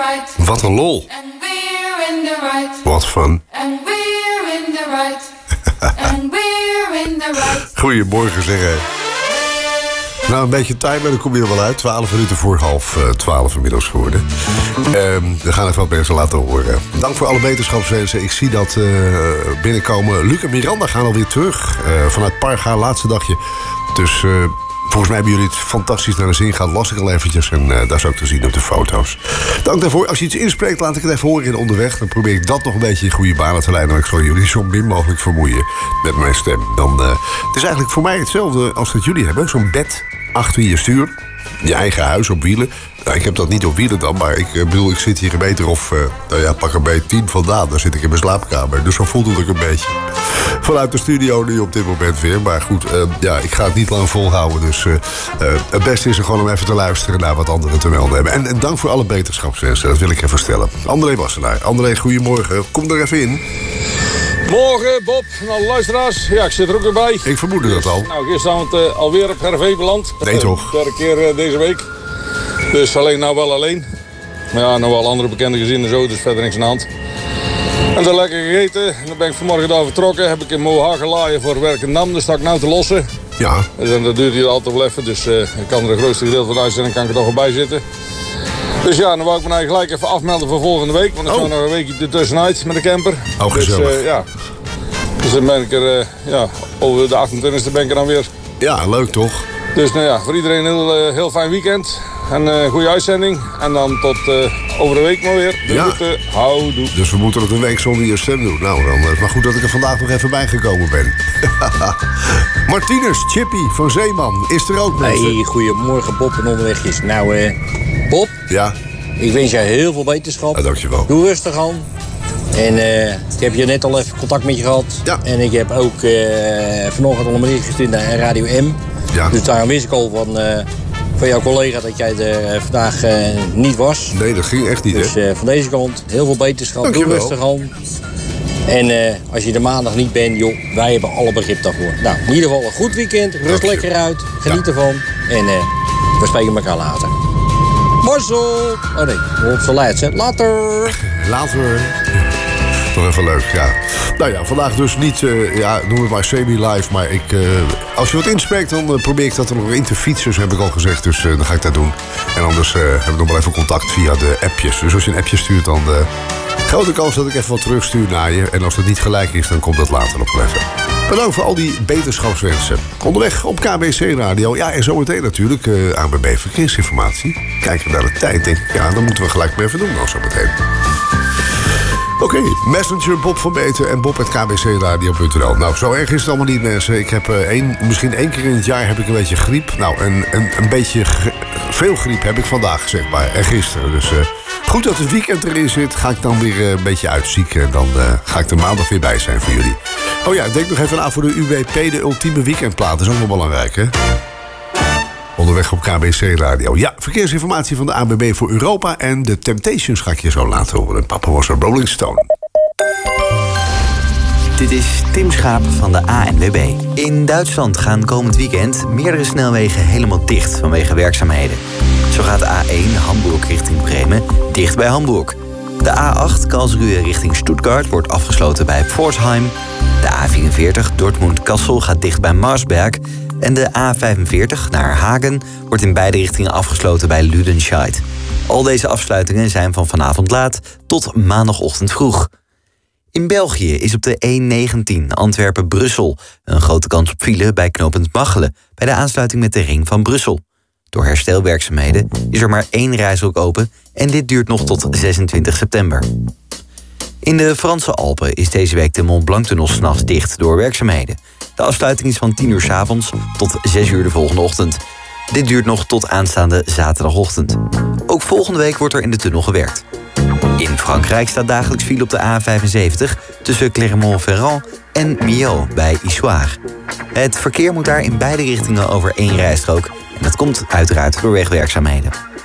Wat een lol. Wat fun. Goedemorgen zeggen. Nou, een beetje tijd, maar dan kom je er wel uit. 12 minuten voor 11:30 inmiddels geworden. We gaan even wat mensen laten horen. Dank voor alle wetenschapswensen. Ik zie dat binnenkomen. Luc en Miranda gaan alweer terug. Vanuit Parga, laatste dagje. Dus volgens mij hebben jullie het fantastisch naar de zin gehad. Las ik al eventjes en daar is ook te zien op de foto's. Dank daarvoor. Als je iets inspreekt, laat ik het even horen in onderweg. Dan probeer ik dat nog een beetje in goede banen te leiden. Maar ik zal jullie zo min mogelijk vermoeien met mijn stem. Het is eigenlijk voor mij hetzelfde als dat jullie hebben. Zo'n bed achter je stuur. Je eigen huis op wielen. Nou, ik heb dat niet op wielen dan, maar ik bedoel, ik zit hier een meter of pak er bij 10 vandaan. Dan zit ik in mijn slaapkamer. Dus zo voelde ik een beetje. Vanuit de studio nu op dit moment weer. Maar goed, ik ga het niet lang volhouden. Dus het beste is er gewoon om even te luisteren naar wat anderen te melden hebben. En dank voor alle beterschapswensen, dat wil ik even stellen. André Wassenaar. André, goedemorgen. Kom er even in. Morgen, Bob, en alle luisteraars. Ja, ik zit er ook weer bij. Ik vermoedde dat al. Nou, gisteravond alweer op Hervé beland. Nee, toch? Derde keer deze week. Dus alleen nou wel alleen. Maar ja, nou wel andere bekende gezinnen en zo, dus verder niks aan de hand. En dan lekker gegeten. En dan ben ik vanmorgen daar vertrokken. Heb ik in Moha gelaaien voor Werkendam. Dus sta ik nou te lossen. Ja. Dus, en dat duurt hier altijd wel even. Dus ik kan er het grootste gedeelte van uitzenden. Dan kan ik er nog wel bij zitten. Dus ja, dan wou ik me eigenlijk gelijk even afmelden voor volgende week. Want ik ga nog een weekje ertussenuit met de camper. Oh, gezellig. Dus dus dan ben ik er, over de 28e ben ik er dan weer. Ja, leuk toch? Dus nou ja, voor iedereen een heel fijn weekend. En een goede uitzending. En dan tot over de week maar weer. De groeten, houdoe. Dus we moeten het een week zonder je stem doen. Nou, dan is maar goed dat ik er vandaag nog even bij gekomen ben. Martinus, Chippy van Zeeman, is er ook mensen? Hey, goedemorgen Bob en onderwegjes. Nou, Bob. Ja? Ik wens jou heel veel wetenschap. Ja, dankjewel. Doe rustig aan. En ik heb je net al even contact met je gehad. Ja. En ik heb ook vanochtend al een bericht gestuurd naar Radio M. Ja. Dus daar wist ik al van jouw collega dat jij er vandaag niet was. Nee, dat ging echt niet, dus, hè? van deze kant, heel veel wetenschap. Dankjewel. Doe rustig aan. En als je de maandag niet bent, joh, wij hebben alle begrip daarvoor. Nou, in ieder geval een goed weekend. Rust lekker uit. Geniet ervan. En we spreken elkaar later. Marcel! Oh nee, op z'n lijst, hè. Later! Later. Toch even leuk, ja. Nou ja, vandaag dus niet, noem het maar semi-live, maar als je wat inspreekt, dan probeer ik dat er nog in te fietsen, zo heb ik al gezegd, dus dan ga ik dat doen. En anders hebben we nog wel even contact via de appjes. Dus als je een appje stuurt, dan grote kans dat ik even wat terugstuur naar je. En als dat niet gelijk is, dan komt dat later nog wel even. Bedankt voor al die beterschapswensen. Onderweg op KBC Radio. Ja, en zometeen natuurlijk ANWB Verkeersinformatie. Kijken we naar de tijd, denk ik. Ja, dan moeten we gelijk maar even doen dan zometeen. Oké, Messenger, Bob van Beeten en bob@kbcradio.nl. Nou, zo erg is het allemaal niet, mensen. Ik heb misschien 1 keer in het jaar heb ik een beetje griep. Nou, een beetje veel griep heb ik vandaag, zeg maar. En gisteren. Dus goed dat het weekend erin zit. Ga ik dan weer een beetje uitzieken. En dan ga ik er maandag weer bij zijn voor jullie. Oh ja, denk nog even na voor de UWP, de ultieme weekendplaat. Dat is ook wel belangrijk, hè? Onderweg op KBC Radio. Ja, verkeersinformatie van de ANWB voor Europa. En de Temptations ga ik je zo laten horen. Papa was een Rolling Stone. Dit is Tim Schaap van de ANWB. In Duitsland gaan komend weekend meerdere snelwegen helemaal dicht vanwege werkzaamheden. Zo gaat de A1 Hamburg richting Bremen dicht bij Hamburg. De A8 Karlsruhe richting Stuttgart wordt afgesloten bij Pforzheim. De A44 Dortmund-Kassel gaat dicht bij Marsberg. En de A45 naar Hagen wordt in beide richtingen afgesloten bij Lüdenscheid. Al deze afsluitingen zijn van vanavond laat tot maandagochtend vroeg. In België is op de E19 Antwerpen-Brussel een grote kans op file bij knooppunt Machelen bij de aansluiting met de ring van Brussel. Door herstelwerkzaamheden is er maar 1 rijstrook open en dit duurt nog tot 26 september. In de Franse Alpen is deze week de Mont Blanc-tunnel 's nachts dicht door werkzaamheden. De afsluiting is van 10 uur 's avonds tot 6 uur de volgende ochtend. Dit duurt nog tot aanstaande zaterdagochtend. Ook volgende week wordt er in de tunnel gewerkt. In Frankrijk staat dagelijks file op de A75 tussen Clermont-Ferrand en Millau bij Issoire. Het verkeer moet daar in beide richtingen over 1 rijstrook. En dat komt uiteraard door wegwerkzaamheden.